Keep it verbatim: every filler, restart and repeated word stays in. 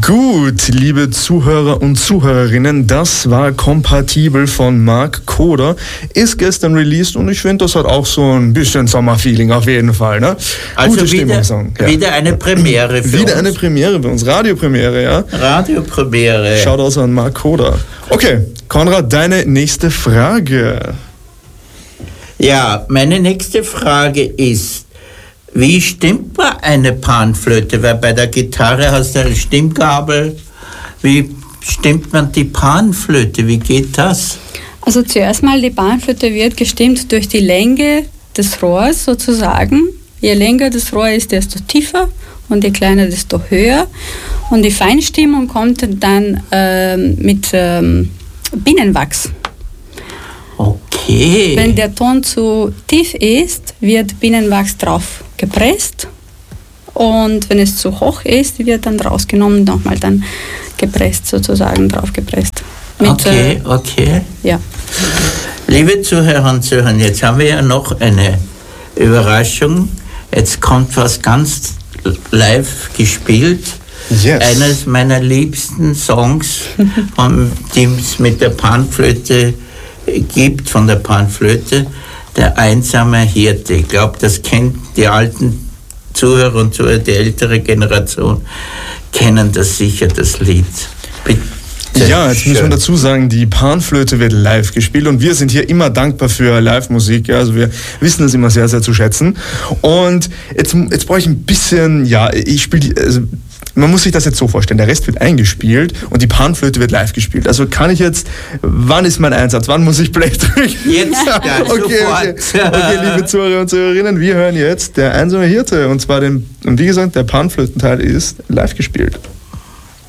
Gut, liebe Zuhörer und Zuhörerinnen, das war Kompatibel von Marc Koder. Ist gestern released und ich finde, das hat auch so ein bisschen Sommerfeeling auf jeden Fall. Ne? Also Gute wieder, Stimmung. Ja. wieder eine Premiere für Wieder uns. eine Premiere bei uns, Radiopremiere, ja? Radiopremiere. Schaut aus an Marc Koder. Okay, Konrad, deine nächste Frage. Ja, meine nächste Frage ist, wie stimmt man eine Panflöte? Weil bei der Gitarre hast du eine Stimmgabel. Wie stimmt man die Panflöte? Wie geht das? Also zuerst mal, die Panflöte wird gestimmt durch die Länge des Rohrs sozusagen. Je länger das Rohr ist, desto tiefer und je kleiner, desto höher. Und die Feinstimmung kommt dann ähm, mit ähm, Bienenwachs. Okay. Wenn der Ton zu tief ist, wird Bienenwachs drauf gepresst. Und wenn es zu hoch ist, wird dann rausgenommen, nochmal dann gepresst, sozusagen drauf gepresst. Mit, okay, äh, okay. Ja. Liebe Zuhörer und Zuhörer, jetzt haben wir ja noch eine Überraschung. Jetzt kommt was ganz live gespielt. Yes. Eines meiner liebsten Songs, die es mit der Panflöte gibt, von der Panflöte, der einsame Hirte. Ich glaube, das kennt die alten Zuhörer und Zuhörer, die ältere Generation, kennen das sicher, das Lied. Bitte. Ja, jetzt muss man dazu sagen, die Panflöte wird live gespielt und wir sind hier immer dankbar für Live-Musik. Ja, also wir wissen das immer sehr, sehr zu schätzen. Und jetzt, jetzt brauche ich ein bisschen, ja, ich spiele, also man muss sich das jetzt so vorstellen, der Rest wird eingespielt und die Panflöte wird live gespielt. Also kann ich jetzt, wann ist mein Einsatz, wann muss ich Play drücken? Jetzt, ja, okay, okay. Okay, liebe Zuhörer und Zuhörerinnen, wir hören jetzt der einsame Hirte und zwar den, und wie gesagt, der Panflötenteil ist live gespielt.